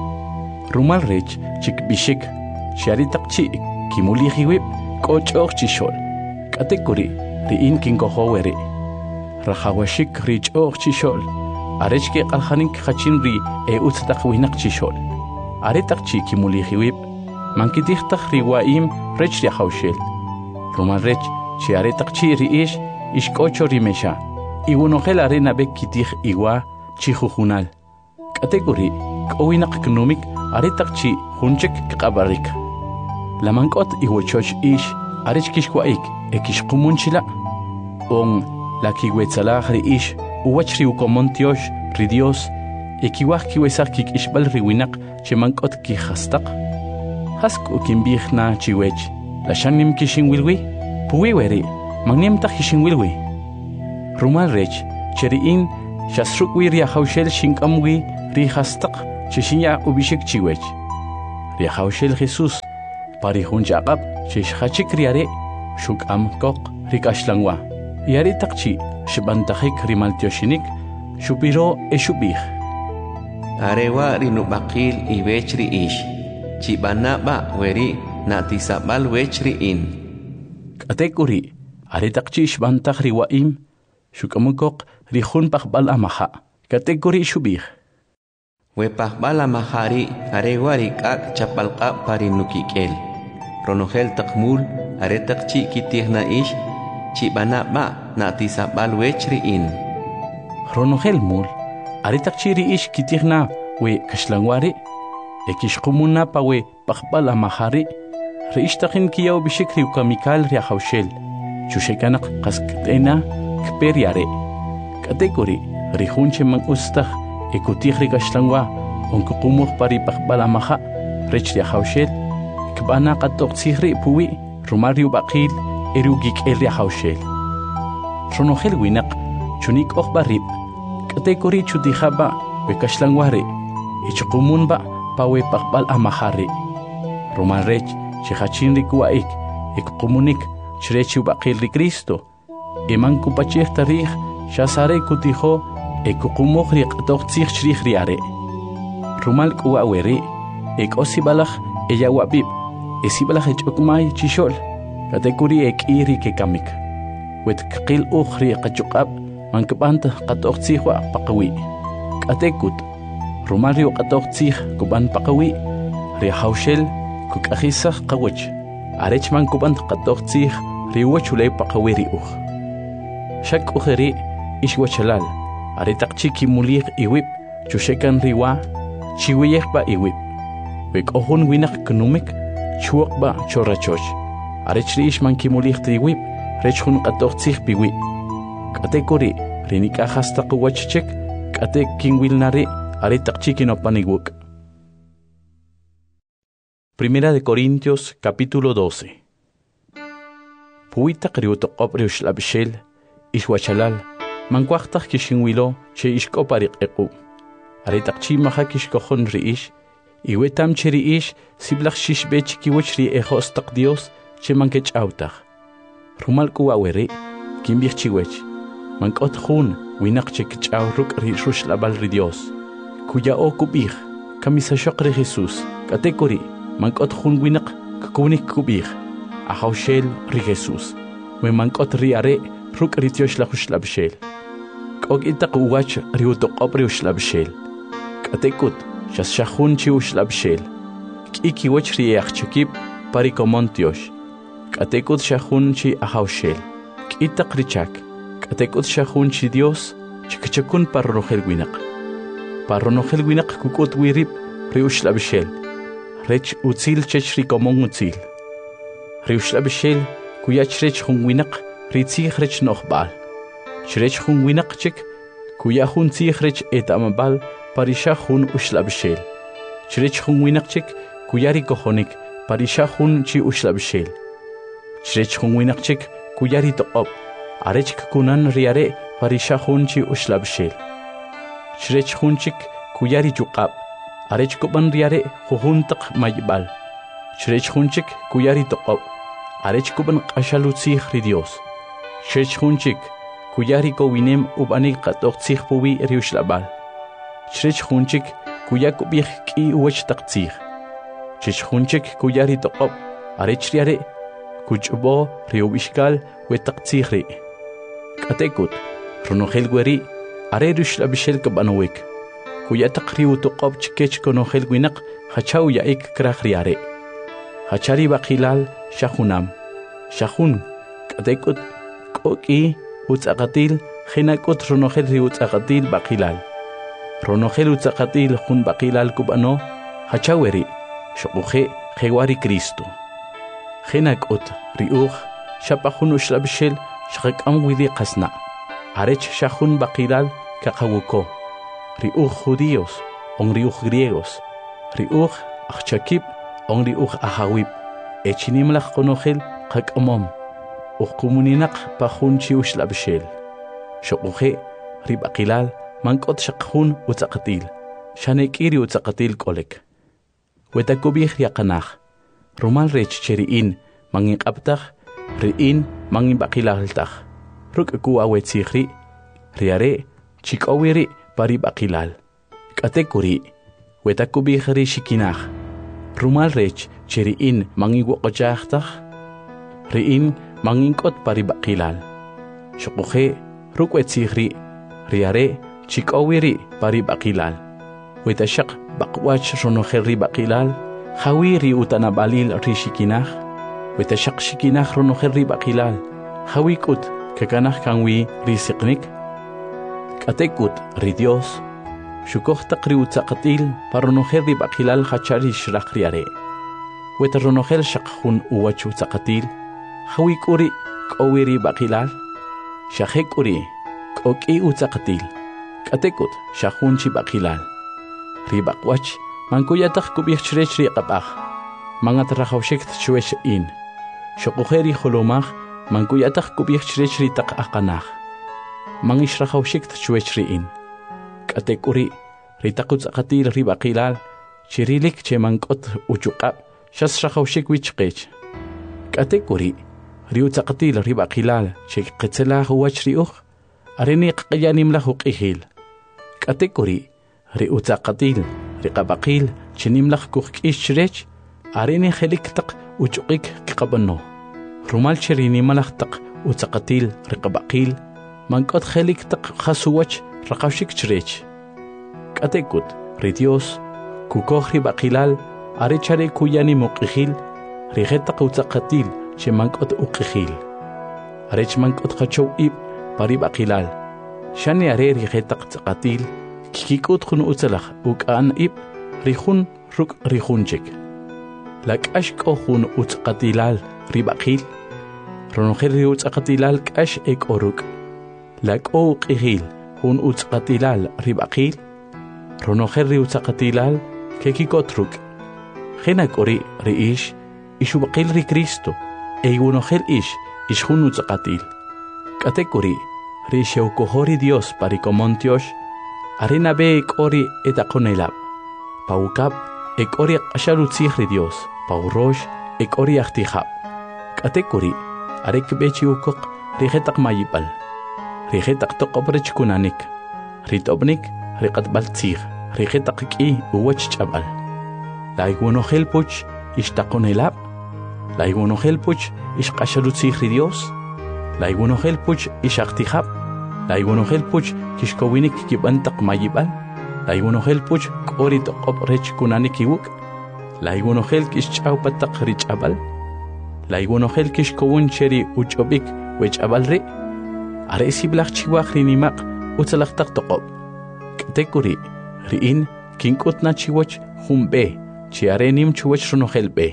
rumal rech chikbishik sharitaqchi kimulijiwib k'och'oq chishol k'atekuri ri'in kinkojoweri rajawashik rich'oq chishol arech ke q'aljanik qachin ri utztaq winaq chishol are taqchi kimulijiwib mankitijtaj riwa'im rech riajawshel rumal rech chi are taqchi ri'ish ishk'ocho rimesha iwunojel are nabek kitij iwa chijujunal k'atekuri k'owinaq knumik are taqchi junchik kq'abarik la mank'ot iwochoch ish arech kixwa'ik ekixqumunchila on la kiwetzalaj ri ish uwach ri ukomontiosh ri Dios ekiwaj kiwesaj kik'ixb'al ri winaq che mank'ot kijastaq hasku kinb'ijna chiwech la xanim kixinwilwi puwi weri magnimtaj kixinwilwi rumal rech cheri'in xasruk'wi riajawxel xink'amwi ri jastaq che xinya ubixik chiwech riajawshel Jesús parihun chaqab chishachik riare shuk am kok rikashlangwa yari takchi shibantajik rimaltioshinik shupiro eshubih arewa rinubakil iwechri ish chibanaba weri natisabal wechri in katekuri are takchi shibantaj riwaim shukamukok rihun pakbal amaha katekuri shubih wepakbal amahari arewa rikak chapalqa parinukikel ronogel takmul are takchi kitihna ish chibanaba natisabal wechri in ronogel mul are takchi ri ish kitihna we kashlangwari ekishqumuna pa we pakbal amahari reishtakin kiyaw bishikri ukamikal riajawshel chushekanak qaskatena kperiare katekuri rihunche man ustaj ekutihri kashlangwa onkuqumuq pari pakbal amaha rech riajawshel kbana qatoqtsihri puwi rumariu baqil erugik el riajawshel ronogel winaq chunik oqbarib katekuri chutijaba we kashlangwari ichqumunba pawe pakbal amahari rumarech chihachin rikuaik ekqumunik chrechu baqil ri Cristo eman kupachih tarih shasare kutijo ekqumukh ri qatoqtsih chrih riare rumal kuaweri ekosibalaj eyawabib esibalaj echukmay chishol katekuri ekiri kekamik wet qil ukhri qachuqab mankbant qatoqtsih wa paqwi katekut rumario qatoqtsih kuban paqwi riajawshel kuk'ajisaj qawach arechman kuban qatoqtsih riwachulay paqwi riuj shak'ujeri ishwachalal aretaqchi kimulij iwib chushekan riwa chiwiyejpa iwib wek'ojun winaq knumik chuoqba chorachoch arechri ishman kimulij triwib rechjun qatoqtsih piwi katekuri rinik'ajasta quwachchek k'ate kinwilnari aretaqchi kinopanigwuk. Primera de Corintios capítulo 12. Puitaq riutoqop riuxlabshel ishwachalal mankwaqtaq kishinwilo che ishk'opariq'iqu aretaqchi maja kishkojon ri'ish iwetam che ri'ish siblaj xixb'ech kiwach ri'ejostaq Dios che mankech'awtaj rumal k'uwaweri kinb'ij chiwech mank'ot jun winaq che kich'aw ruk' ri'ruxlab'al ri Dios kuya'o kub'ij kamisaxoq ri Jesús katekuri mank'ot jun winaq kkunik kub'ij ajawshel ri Jesús we mank'ot ri'are ruk' ri tioxlajuxlab'xel k'ok itaq uwach riutoqop riuxlab'xel k'atekut xasxajun chi uxlab'xel k'i kiwach ri'eajchikib parikomon tiox k'atekut xajun chi ajawshel k'itaq richak k'atekut xajun chi Dios chikchakun parronojel winaq parronojel winaq kuk'ut wirib riuxlab'xel rech utzil chech rikomon utzil riuxlab'xel kuyach rech jun winaq ritzij rech no'jb'al chrech jun winaq chik kuya jun tzij rech et'amab'al parisha jun uxlab'xel chrech jun winaq chik kuya rikojonik parisha jun chi uxlab'xel chrech jun winaq chik kuya ritoq'ob arech kkunan riare parisha jun chi uxlab'xel chrech jun chik kuya richuq'ab arech kub'an riare jujuntaq mayb'al chrech jun chik kuya ritoq'ob arech kub'an q'axal utzij ri Dios chrech jun chik kuya rikowinem ub'anik qatoqtzij puwi riuxlab'al chrech jun chik kuya kub'ij k'i uwach taq tzij chrech jun chik kuya ritoq'ob arech riare kuch'b'o riub'ixkal we taq tzij ri' k'atekut ronojel weri are riuxlab'xel kab'anowik kuya taq riutoq'ob chikech konojel winaq hachaw ya'ik kraj riare hachari baqilal xajunam xajun k'atekut k'ok'i utz'aqatil jinak'ut ronojel riutz'aqatil baqilal ronojel utz'aqatil jun baqilal kub'ano hachaweri xoquje jewari Cristo jinak'ut ri'uj xapa jun uxlab'xel xaqak'am wili qasna' arech xajun baqilal kaqawuko ri'uj judíos on ri'uj griegos ri'uj ajchakib on ri'uj ajawib echinimlaj qonojel qak'amom uqkumuninaq pa jun chi uxlab'xel xoquje rib'aqilal mank'ot xaq jun utz'aqatil xanek'i ri utz'aqatil k'olek wetakubih riaqanaj rumal rech cheriin mangin qabtaj riin mangin baqilaltaj ruk ku awetsihri riare chikowiri pari baqilal katekuri wetakubih ri shikinaj rumal rech cheriin mangin woqojajtaj riin mangin kot pari baqilal shuquje ruk wetsihri riare chikowiri pari baqilal wetashaq baqwach ronojel ri baqilal Hawiri utanabalil rishikinaj, wetashaq shikinaj ronojel ri baqilal, hawikut kakanaj kanwi risiknik, katekut ri Dios, shukoj taqri utzaqatil paronojel ri baqilal hachari shraq riare, weta ronojel shaqjun uwach utzaqatil, hawikuri kowiri baqilal, shahekuri koki utzaqatil, katekut shaqjun chi baqilal, ri baqwach mankuyataj kubih chrech riqabaj mangat rajawshik tchuesh in shoqujeri holomaj mankuyataj kubih chrech ritaq aqanaj mangish rajawshik tchuesh in katekuri ritaqutz aqatil ribaqilal chirilik che mankot uchuqab shas rajawshik wichqech katekuri riutzaqatil ribaqilal che qetzela huwach riuj areni qyanim la huqihil katekuri riutzaqatil riqabaqil chinimlaq kuqk'ish chrech arini jelik taq uchuqik qiqabanno rumal cherini malaq taq utzaqatil riqabaqil mankot jelik taq khasuwach raqawshik chrech katekut ri Dios kukoj ribaqilal ari chare kuyani muqijil rijetaq utzaqatil che mankot uqijil arech mankot qachow ib paribaqilal shani are rijetaq tzaqatil kikut khun utzalaj ukan ib rihun ruk rihunchik lakash kohun utzqatilal ribaqil ronojel ri utzqatilal kash ekoruk lako qihil hun utzqatilal ribaqil ronojel ri utzqatilal kekikotruk khenakori riish ishubaqil ri Cristo eyunojel ish hun utzqatil katekuri ri sheukohori Dios parikomontiosh Arena be ekori etakonelab. Paukab ekori asharutzihri Dios. Paurosh ekori achtihab. Katekuri arek bechi ukok rigetak mayipal. Rigetak tokobrech kunanik. Ritobnik riqat baltzih. Rigetak ki uwach chabal. Laigunohel puch ishtakonelab. Laigunohel puch ishqasharutzihri Dios. Laigunohel puch ishachtihab. Laigunohel puch kishkowinik kibantaq mayibal, laigunohel puch qori toqob rech kunanik iwuk, laigunohel kischawpataq richabal, laigunohel kishkowun cheri uchobik wechabal ri, are siblaq chiwaq rinimaq utzalaqtaq toqob. Katekuri riin kinkutna chiwach humbe, chiarenim chiwach ronohel be.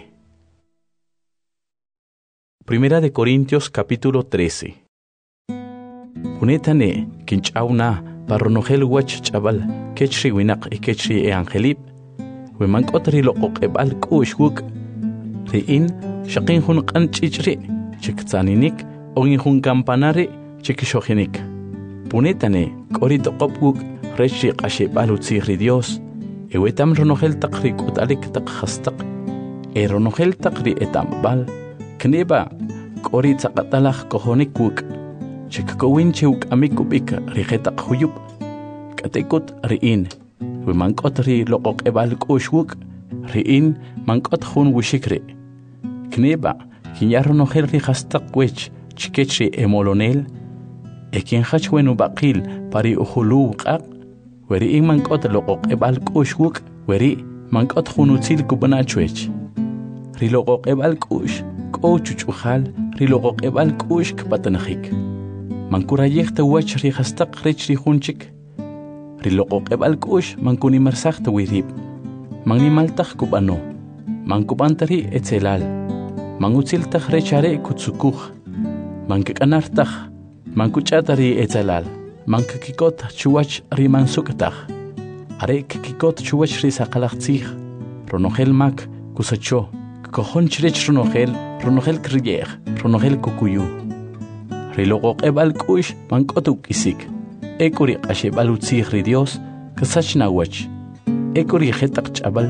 Primera de Corintios capítulo 13. Unetane kinchawna paronojel wach chabal kechri winaq kechri angelib we mankotri loqoqebal kushwuk riin shaqin hun qanchichri chiktsaninik ogin hun campanare chikishogenik punetane qori toqopuk rechi qashebal utziri Dios ewetam ronojel taqri kutalik taq khastaq ronojel taqri etambal kneba qori tsaqatalaj kohonikwuk Chikowin chuk amikubik rigetaq huyub katekut riin we mankot ri loqoq ebal kushwuk riin mankot hun wishikri kneba kinyaronojel ri hastaq wech chikechri emolonel ekin hachwenu baqil pari uhulu qaq weri mankot loqoq ebal kushwuk weri mankot hun utzil kubanachwech ri loqoq ebal kush kochuchujal ri loqoq ebal kush kpatanajik Mankurayekta wach ri hastaq rech ri hunchik ri loqoq ebal kush mankuni marsaqta wirib mangimaltaq kubano mankubantari etzelal mangutziltaq rechare kutsukuj mankakanartaq mankuchatari etzelal mankakikot chuwach ri mansuktaq are kakikot chuwach ri saqalaqtzij ronojel mak kusacho kohonch rech ronojel kriyej ronojel kukuyu Riloqoq ebal kush mankotuk isik. Ekuri qashebal utzihri Dios kasachna wach. Ekuri jetaq chabal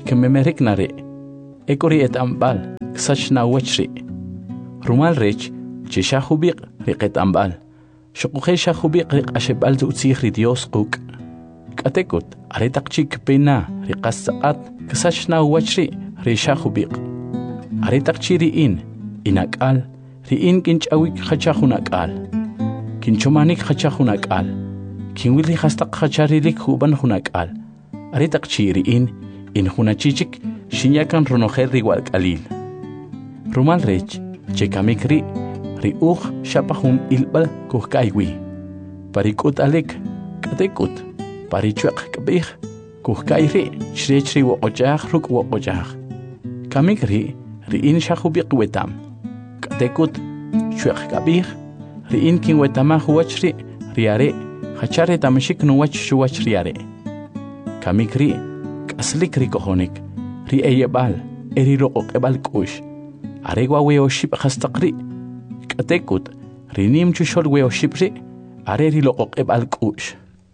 kememerek nare. Ekori et ambal, ksach na wachri. Rumal rech, che shahubiq riqet ambal. Shokuhe shahubiq riq ashebal zutzihri Dios kuk. Katekut, aretakchik pena, riqasat, ksach na wachri, ri shahubiq. Aretakchiri inakal, riin kinchawik khachahunakal. Kinchomanik khachahunakal. Kinwili khastak khacharilik huban hunakal. Aretakchiri in hunachichik, shinyakan ronoher riwal kalil. Rumal rech, chekamikri, riuch shapahun ilbal kuhkaiwi. Parikut alek, katekut, parichuak kabih, kuhkairi, shrechri wokojah ruk wokojah. Kamikri, riin shahubiq wetam. Katekut, chuak kabih, riin kin wetama huachri, riare, hachare tamashik nuwach shuwach riare. Kamikri, kaslik rikohonik, ri eyebal, eriro okebal kush. Aregwa weo ship hastakri. Katekut, rinim chushol weo shipri, arerilo okebal kush.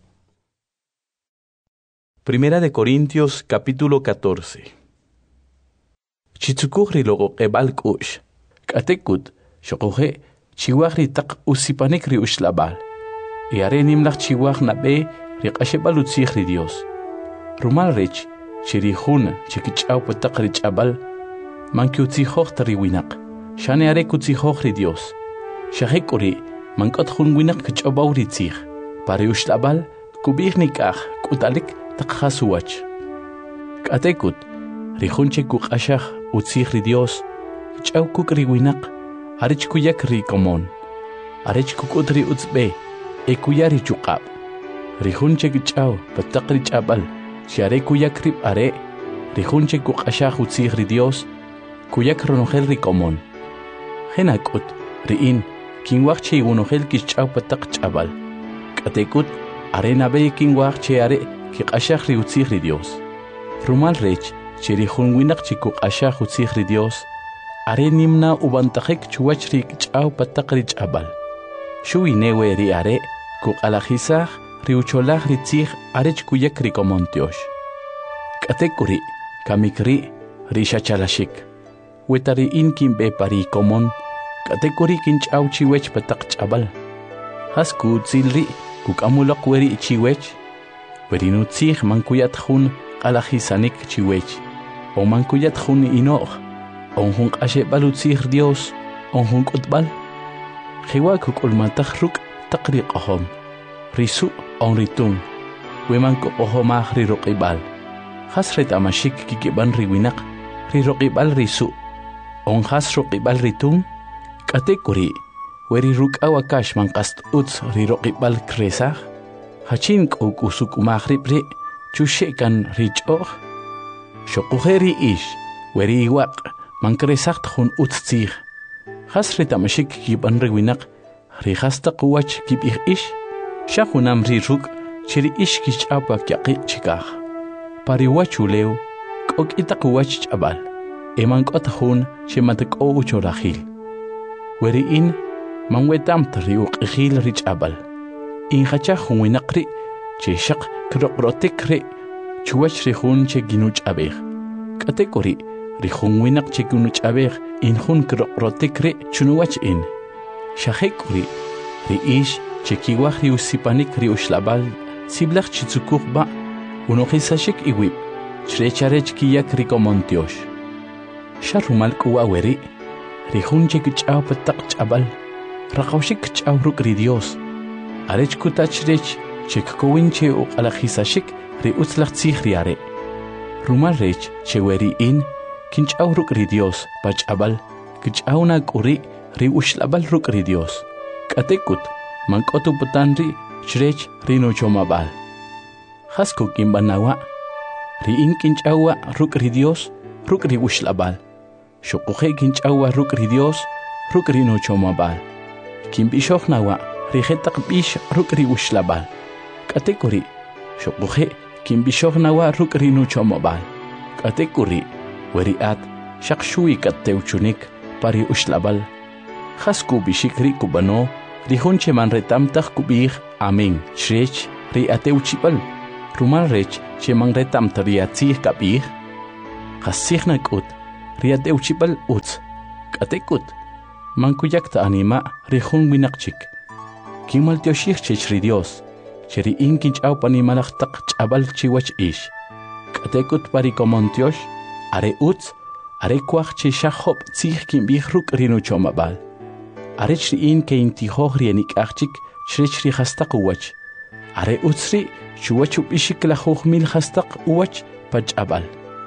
Primera de Corintios capítulo 14. Chitsukuhri lo okebal kush. Katekut, shokohe, chiwahri tak usipanikri ushlabal. Y arenim lach chiwah nabe, riqashebal utsihri Dios. Rumal rech, chirihun, chikichau patakri chabal, manki utzihoch tari winak, shane arek utzihoch ri Dios. Shahekuri, mankot hun winak kichabaw ri tzih, pari ushlabal, kubih nikach, kutalik takhasuwach. Katekut, rihun chekuk ashach utzih ri Dios, kichaw kuk ri winak, arech kuyak ri komon, arech kukut ri utzbe, ekuyari chukab. Rihun chekichaw patakri chabal, Share kuyak rip are, rihunche kuk ashach utzih ri Dios, kuyak ronogel ri komon. Henakut, riin, kinwachche unogel kichau patak chabal. Katekut, arena be kinwachche are, kik ashach ri utzih ri Dios. Rumal rech, cherihun winak chikuk ashach utzih ri Dios, are nimna ubantajek chuwach ri kichau patak ri chabal. Shui newe ri are, kuk alajisach, riucholach ritzih arech kuyak rikomontiosh. Katekuri, kamikri, rishachalashik. Wetari in kimbe pari komon, katekuri kinchau chiwech patak chabal. Hasku tzilri, kukamulok weri chiwech, werinutzih mankuyat hun alajisanik chiwech, o mankuyat hun inoch, on hun ashe balutzih Dios, on hun kutbal. Jiwa kukulmatach ruk takriq ahom. Risu on ritung, weman ko ohomah riroqibal. Hasret amashik kikiban riwinak, riroqibal risu. On has roqibal ritung, katekuri, weri ruk awakash man kast uts riroqibal kresah. Hachin ko usuk mahribri, chushekan richoch. Shokuheri ish, weri iwak, man kresah tkhun uts tzih. Hasret amashik kikiban riwinak, rihasta kuwach kibih ish. Shahunam riruk, chiri ishkich apa kyaqik chikah. Pariwachuleu, kok itakuwach chabal. Eman kotahun, shematak o uchorahil. Weri in, manwetam tariuk ihil rich abal. In hachahun winakri, che shak krokrotekre, chuwach rihun che ginuch abeh. Katekori, rihun winak che ginuch abeh, in hun krokrotekre, chunuwach in. Shahekuri, riish, Chekiwah riusipanik riushlabal, siblach chitsukuh ba, unohisashik iwib, chrecharech kiyak rikomontiosh. Sharumal kuwa weri, rihun chekichau patak chabal, rakawshik chau ruk ri Dios. Arech kutachrech, chekkowinche u alahisashik riutzlach tzih riare. Rumal rech, cheweri in, kinchau ruk ri Dios, pachabal, kichau naguri, riushlabal ruk ri Dios. Katekut, Mankotu putanri, chrech rino chomabal. Hasko kimbanawa, riin kinchawa ruk ri Dios, ruk ri ushlabal. Shokuhe kinchawa ruk ri Dios, ruk rino chomabal. Kimbishok nawa, rihetak bish ruk ri ushlabal. Katekuri, shokuhe kimbishok nawa ruk rino chomabal. Katekuri, weriat, shakshui kateuchunik, pari ushlabal. Hasko bishikri kubano, Rihun che man retamtach kubih, amen, shrech, ri ateuchibal. Rumal rech, che man retamta riatzih kabih. Qasihna k'ut riat euchipal utz k'atekut mankuyakta anima rihun winaqchik kimal tioshich chechri Dios cheri inkin ch'awpa animalaqtaq ch'abal chiwach ish k'atekut parikomontiosh are utz are kwaq chishahop tzih kinbih ruk rinuchomabal are chriin ke intihoj rienik'aqchik chrechri hastaq uwach are utzri chuwachup ishik la mil hastaq uwach pach'abal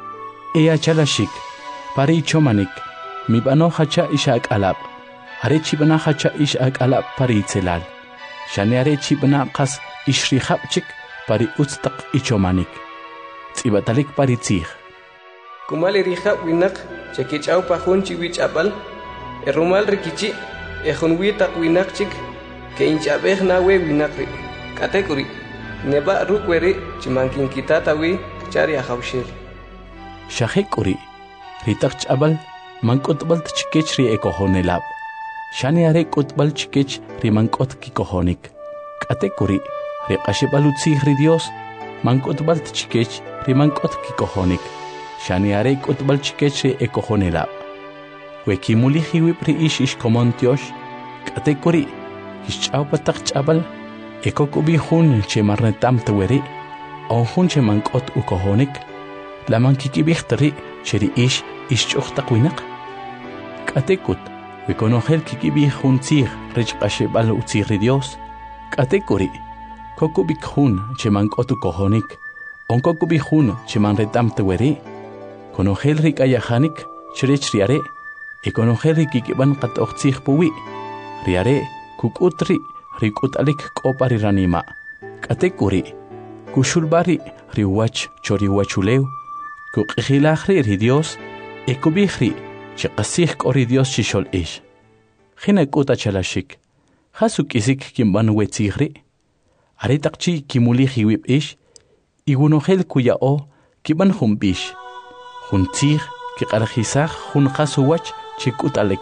ea chalashik pari chomanik mibano hacha ishak alab are chibna hacha ishak alab pari tselal shane are chibna qas ishri habchik pari utztaq ichomanik tsibatalik pari tzih kumali rihab winaq chekich'aw pajun chiwich abal erumal rikichi ejun witaq winaqchik ke inch'abej nawe winaqri k'atekuri neba rukweri chimankinkitatawi chari ajawshel shahekuri ritaq ch'abal mank'utb'al chikech ri ekojonelab shani are k'utb'al chikech ri mank'ot kikojonik k'atekuri ri q'axib'al utzij ri Dios mank'utb'al chikech ri mank'ot kikojonik shani are k'utb'al chikech ri ekojonelab we kimuli jiwib ri ish komontiosh k'atekuri kixch'awpa taq ch'abal ekokubi jun che marnetam teweri o jun che mank'ot ukojonik la mankikibijtri cheri ish ch'uqtaq winaq k'atekut we konojel kikibij jun tzij rech q'axib'al utzij ri Dios k'atekuri kokubik jun che mank'ot ukojonik onkokubij jun che manretam teweri konojel ri k'ayajanik cherech ri are konojel ri kikib'an qat'oj tzij puwi ri are kuk'utri ri k'ut'alik k'opa ri ranima k'atekuri kuxulbari ri wach chori wachulew kuq'ijilaj ri Dios ekubij ri chiqasij k'o ri Dios chixol ish jina k'uta chalashik jasu k'isik kinb'an we tzij ri are taq chi kimulij iwib ish iwunojel kuya'o kib'an jun b'ix jun tzij kiq'alajisaj jun qasu wach chik'ut'alik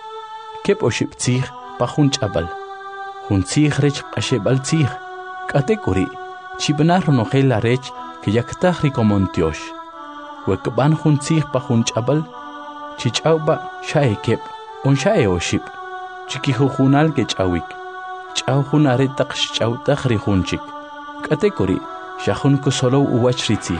kep oxib' tzij pa jun ch'abal jun tzij rech q'axib'al tzij k'atekuri chib'na ronojel arech kiyaktaj ri komontiox we kb'an jun tzij pa jun ch'abal chich'awb'a xa'e kep on xa'e oxib' chikijujunal kech'awik ch'aw jun are taq xch'awtaj ri junchik k'atekuri xajun kusolow uwach ri tzij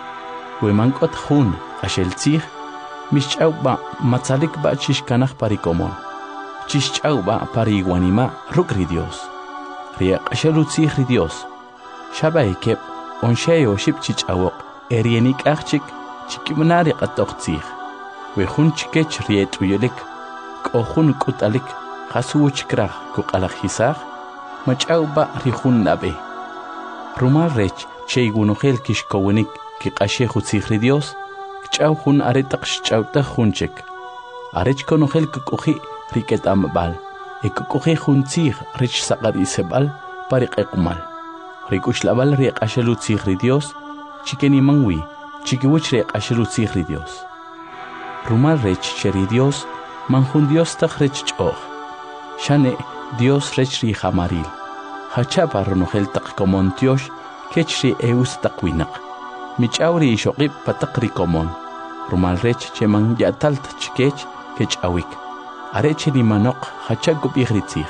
we mank'ot jun q'axel tzij mixch'awb'a matzalikb'a chixkanaj pa ri komon chixch'awb'a pa ri iwanima ruk' ri Dios ri q'axel utzij ri Dios xab'e kep on xa'e oxib' chich'awoq erienik'aqchik chikib'na ri q'at'oj tzij we jun chikech ri et'uyelik k'o jun k'ut'alik qasuwu chikraj kuq'alajisaj mach'awb'a ri jun nab'e rumal rech che iwunojel kixkowinik kiq'axej utzij ri Dios kch'aw jun are taq xch'awtaj junchik arech konojel kuk'uji' ri k'et'amab'al kuk'uji' jun tzij rech saqar'iseb'al pa ri q'eqmal ri k'uxlab'al ri q'axel utzij ri Dios chikeniman wi chikiwich ri q'axel utzij ri Dios rumal rech che ri Dios man jun Dios taq rech ch'oj xane Dios rech ri jamaril hacha pa ronojel taq komontiox kech ri eus taq winaq mich'aw ri ixoqib' pa taq ri komon rumal rech che man ya'talt chikech kech'awik are che ri manoq hacha kub'ij ri tzij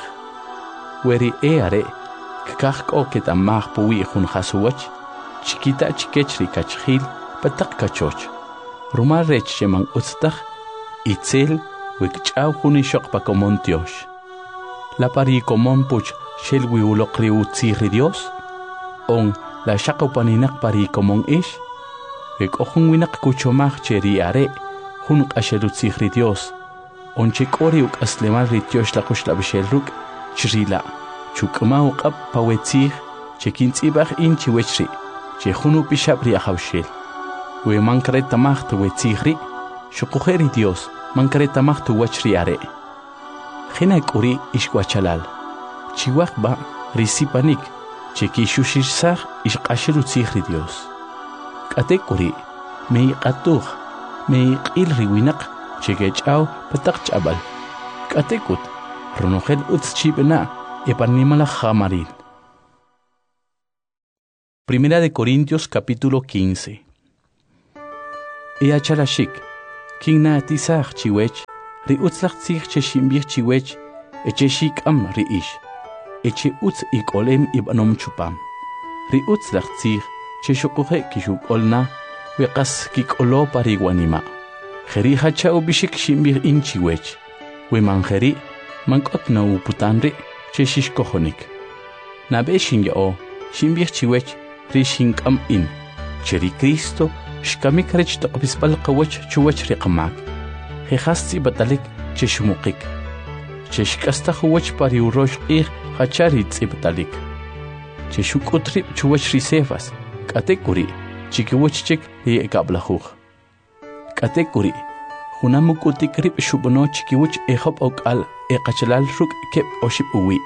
we ri are kkaj k'o ket'amaj puwi jun jasuwach chikita chikech ri kachjil pa taq kachoch rumal rech che man utztaj itzel we kch'aw jun ixoq pa komontiox la pari komon puch xel wi uloq ri utzij ri Dios on la xaqaw paninaq pari komon ish we k'o jun winaq kuchomaj che ri are jun q'axel utzij ri Dios on che k'o ri uk'aslemal ri tiox la quxlab'ixel ruk' chrila chuk'ma uq'ab pa we tzij che kintz'ib'aj in chiwech ri che jun upixab' ri ajawxel we mankaretamaj tu we tzij ri xuquje ri Dios mankaretamaj tu wach ri are jina k'uri ixwachalal chiwaqb'a ri sipanik che kixuxisaj ixq'axel utzij ri Dios k'atekuri meyiq'atuj meyiq'il ri winaq che kech'aw pa taq ch'abal k'atekut ronojel utz chib'na epanimalaj jamaril. Primera de Corintios capítulo 15. Eachalashik, Kingna tisach chiwech, ri utzlach zich che shimbich chiwech, eche shik am ri ish, eche utz ikolem ibanom chupam. Ri utzlach zich che shukuhe kishuk olna, weqas kikolo pariguanima. Kheri hacha ubishik shimbich in chiwech, we manjeri, mankot na uputanri, che shishkohonik. Nabe shinge o, shimbich chiwech, ri shinkam in, cheri Cristo, shkamik rech taqbispal qawach chuwach riqmak. Khasti batalik che shumukik. Che shkasta khuwach pari urosh qih hachari tsibtalik. Che shukutri chuwach risefas. Katekuri chikiwach chik ri ekablakhuh. Katekuri hunamukutik rib shubono chikiwach ehop okal eqachalal ruk kep oship uwi.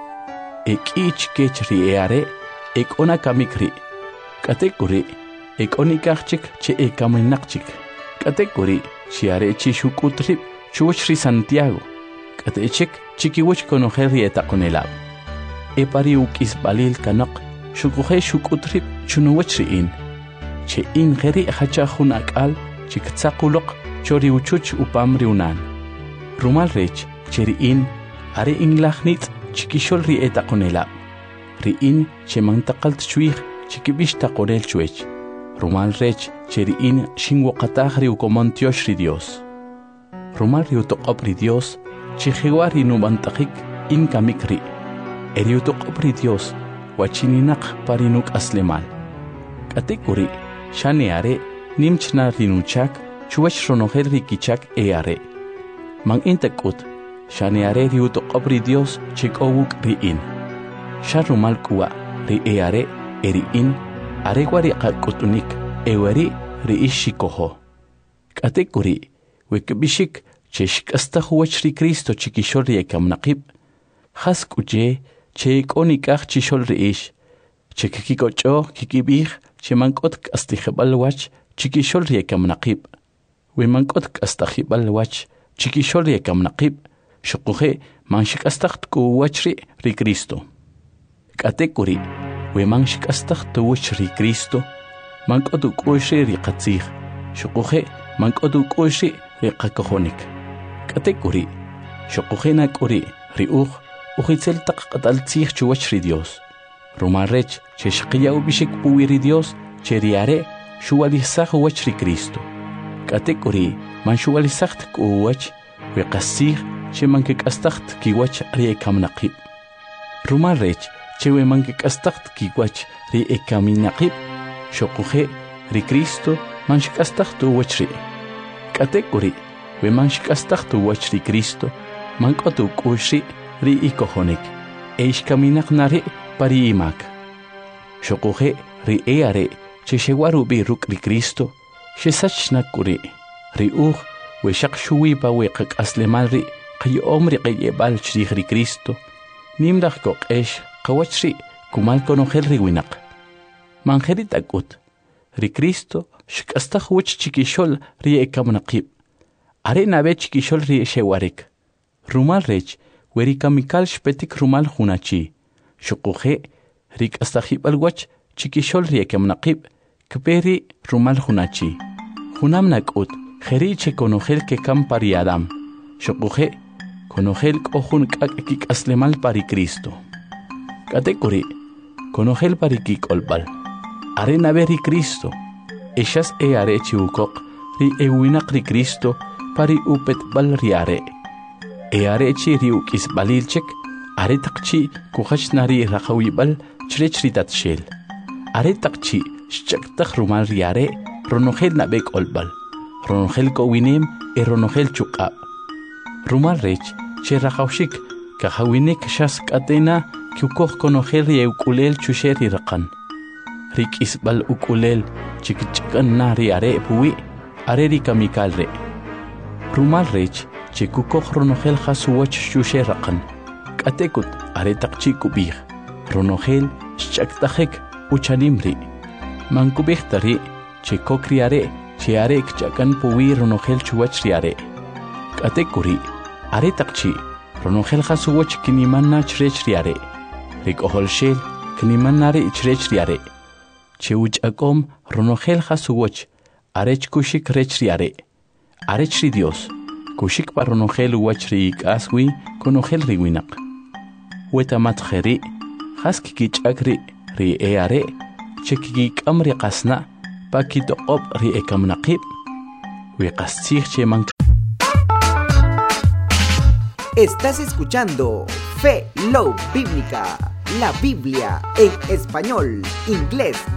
Ekich kech ri eare ekona kamikri. Katekuri ekonikachik che ekaminakchik. Katekuri chiare chishukutrip chuwachri Santiago. Katechik chikiwach konoheri etakonelab. Epari ukis balil kanak shukuhe shukutrip chunuwachri in. Che in geri hacha hunakal chiktsakulok chori uchuch upamri unan. Rumal rech cheri in are in lachnit chikisholri etakonelab. Ri in che mantakalt chuich chikibish takorel chuech. Rumal rech cheri in shinwokatahri ukomontioshri Dios. Rumal riutokopri Dios chihiwari nubantakik in kamikri. Eriutokopri Dios wachininak parinuk aslemal. Katekuri shaneare nimchna rinuchak chuwach ronoher rikichak eare. Mang intakut shaneare riutokopri Dios chikowuk riin. Sharumal kuwa ri eare eri in aregwari qakutunik ewari riishikoho. Katekuri wekbishik cheshik astahuach ri Cristo chikishol ri ekamnaqib. Haskuje cheikonikach chishol riish. Chekikikocho kikibih chemankot astijebalwach chikishol ri ekamnaqib. Wemankot astajibalwach chikishol ri ekamnaqib. Shukuhe manshik astacht kuwachri ri Cristo. Katekuri weman shikastaq tuwach ri Cristo mankodu kushri ri qatzig shukuhe mankodu kushri ri qakohonik katekuri shukuhena kuri ri uhitzel taqataltzig chuwach ri Dios rumarech cheshqiya ubishik puwi ri Dios cheriare shuwalisaq wach ri Cristo katekuri man shuwalisaq kuwach wi qassig chemankikastaq kiwach ri ekamnaqib rumarech chewe mankikastaq kiwach ri ekaminaqib shokuhe ri Cristo manshikastaq tuwachri katekuri we manshikastaq tuwachri Cristo mankotu kushri ri ikohonik eishkaminaqnari pari imak shokuhe ri eare cheshewaru bi ruk ri Cristo shesachnakuri ri we shakshuwi pa we qaslemalri qiyomri qiyebal chri ri Cristo nimdaq koqesh qawachri kumal konohel ri winaq. Manjeri takut. Ri Cristo shikastaq wach chikishol ri ekamnaqib. Are nabe chikishol ri shewarek. Rumal rech weri kamikal shpetik rumal hunachi. Shukuhe ri kastajibal wach chikishol ri ekamnaqib. Kperi rumal hunachi. Hunam nakut jeri che konohel ke kam pari Adam. Shukuhe konohel kohun kik aslemal pari Cristo. Katekuri, konohel pariki kolbal. Are naveri Cristo. Eshas are chiukok, ri ewinak ri Cristo, pari upet bal riare. Are chi riukis balilchek, are takchi kuhach nari rakawibal, chrechri tatshel. Are takchi, shchaktak rumal riare, ronohel nabek olbal. Ronohel kowinem, ronohel chukab. Rumal rech, che rakawshik, kahawinek shas katena, Kyukoh konohel ri ukulel chusheri raqan. Rik isbal ukulel chikchakan nari are puwi are ri kamikal re. Rumal rech chikukoh ronohel khasuwach chusher raqan. Katekut are takchi kubih. Ronohel shchaktajek uchanimri. Mankubih tari chikokri are chiare kchakan puwi ronohel chuwach riare. Katekuri are takchi ronohel khasuwach kinimanna chrech riare. Rikohol shel knimanari ichrech riare. Cheuch akom ronohel hasuwach arech kushik rechri arechri Dios, kushik paronogel wachri ikaswi konogel riwinak. Wetamat kheri, haskikich agri ri are, chekik amri qasna, pakito op ri ekamnaqib, wiqastig cheman. Estás escuchando Fe Love Bíblica, la Biblia en español, inglés,